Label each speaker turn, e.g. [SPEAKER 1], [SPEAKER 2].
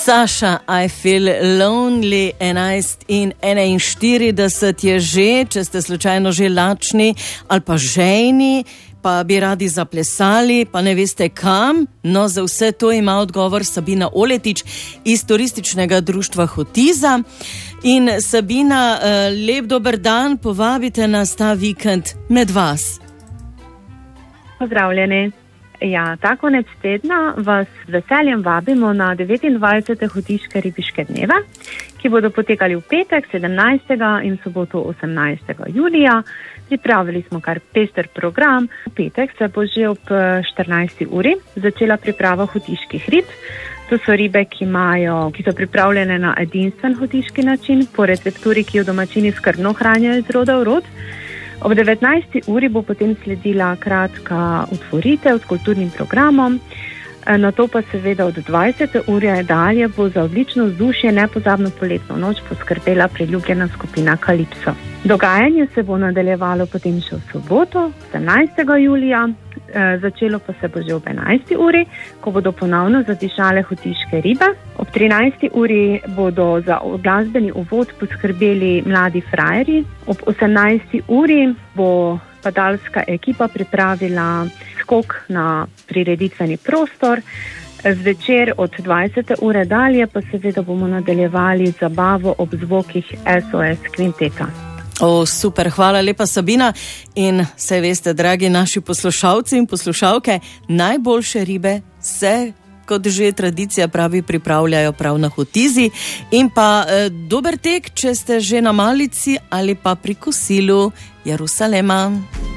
[SPEAKER 1] Saša, I feel lonely, 11:41 je že, če ste slučajno že lačni ali pa žejni, pa bi radi zaplesali, pa ne veste kam. No, za vse to ima odgovor Sabina Oletič iz Turističnega društva Hotiza. In Sabina, lep dober dan, povabite nas ta vikend med vas.
[SPEAKER 2] Pozdravljeni. Ja, ta konec tedna vas z veseljem vabimo na 29. Hotiške ribiške dneve, ki bodo potekali v petek 17. in soboto 18. julija. Pripravili smo kar pester program. V petek se bo že ob 14. uri začela priprava hotiških rib. To so ribe, ki so pripravljene na edinstven hotiški način, po recepturi, ki jo domačini skrbno hranijo iz roda v rod. Ob 19. uri bo potem sledila kratka otvoritev s kulturnim programom. Na to pa seveda od 20. ure dalje bo za odlično vzdušje nepozabno poletno noč poskrbela priljubljena skupina Kalipso. Dogajanje se bo nadaljevalo potem še v soboto, 17. julija, začelo pa se bo že ob 11. uri, ko bodo ponovno zadišale hotiške ribe. Ob 13. uri bodo za glasbeni uvod poskrbeli mladi frajerji. Ob 18. uri bo padalska ekipa pripravila skok na prireditveni prostor. Zvečer od 20. ure dalje pa seveda bomo nadaljevali zabavo ob zvokih SOS kvinteta.
[SPEAKER 1] Super, hvala lepa Sabina. In saj veste, dragi naši poslušalci in poslušalke, najboljše ribe se, kot že tradicija pravi, pripravljajo prav na Hotizi. In pa dober tek, če ste že na malici ali pa pri kosilu. Jerusalema.